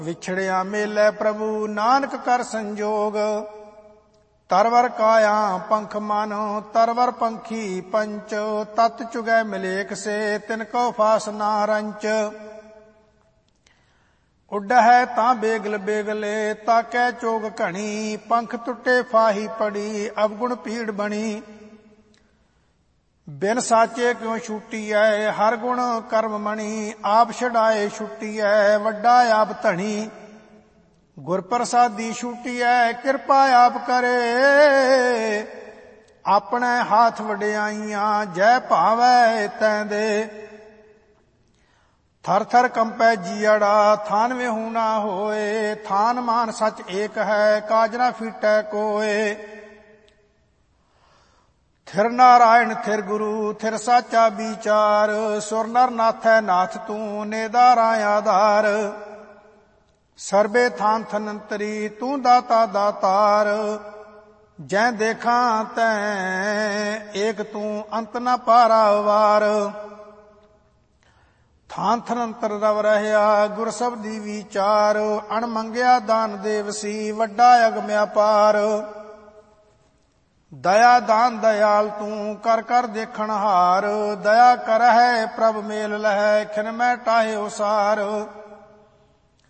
ਵਿਛੜਿਆ ਮੇਲੇ ਪ੍ਰਭੂ ਨਾਨਕ ਕਰ ਸੰਜੋਗ। ਤਰਵਰ ਕਾਇਆ ਪੰਖ ਮਨ ਤਰਵਰ ਪੰਖੀ ਪੰਚ। ਤਤ ਚੁਗੈ ਮਿਲੇਕ ਸੇ ਤਿਨ ਕੋ ਫਾਸ ਨਾ ਰੰਚ। ਉੱਡਹਿ ਤਾਂ ਬੇਗਲ ਬੇਗਲੇ ਤਾਕੈ ਚੋਗ ਘਣੀ। ਪੰਖ ਟੁੱਟੇ ਫਾਹੀ ਪੜੀ ਅਵਗੁਣ ਪੀੜ ਬਣੀ। ਬਿਨ ਸਾਚੇ ਕਿਉ ਛੁਟੀਐ ਹਰ ਗੁਣ ਕਰਮ ਮਣੀ। ਆਪ ਛਡਾਏ ਛੁਟੀਐ ਵੱਡਾ ਆਪ ਧਣੀ। ਗੁਰ ਪ੍ਰਸਾਦੀ ਛੁਟੀਐ ਕਿਰਪਾ ਆਪ ਕਰੇ। ਆਪਣੇ ਹਾਥ ਵਡਿਆਈਆਂ ਜੈ ਭਾਵੈ ਤੈਂ ਦੇ। ਥਰ ਥਰ ਕੰਪੈ ਜੀਅੜਾ ਥਾਨ ਵਿਹੂ ਨਾ ਹੋਏ। ਥਾਨ ਮਾਨ ਸਚ ਏਕ ਹੈ ਕਾਜ ਨਾ ਫੀਟੈ ਕੋਏ। ਥਿਰ ਨਾਰਾਇਣ ਥਿਰ ਗੁਰੂ ਥਿਰ ਸਾਚਾ ਵਿਚਾਰ। ਸੁਰ ਨਰ ਨਾਥੈ ਨਾਥ ਤੂੰ ਨੇਦਾਰਾ ਆਧਾਰ। ਸਰਬੇ ਥਾਨ ਥਨੰਤਰੀ ਤੂੰ ਦਾਤਾ ਦਾਤਾਰ। ਜੈ ਦੇਖਾਂ ਤੈਂ ਏਕ ਤੂੰ ਅੰਤ ਨ ਪਾਰਾ ਵਾਰ। ਥਾਨ ਥਨੰਤਰ ਰਵ ਰਹਿਆ ਗੁਰ ਸਬਦੀ ਵਿਚਾਰ। ਅਣ ਮੰਗਿਆ ਦਾਨ ਦੇਵਸੀ ਵੱਡਾ ਅਗਮ ਅਪਾਰ। ਦਇਆ ਦਾਨ ਦਇਆਲ ਤੂੰ ਕਰ ਕਰ ਦੇਖਣ ਹਾਰ। ਦਇਆ ਕਰਹਿ ਪ੍ਰਭ ਮੇਲ ਲਹੈ ਖਿਨ ਮੈਂ ਟਾਹੇ ਉਸਾਰ।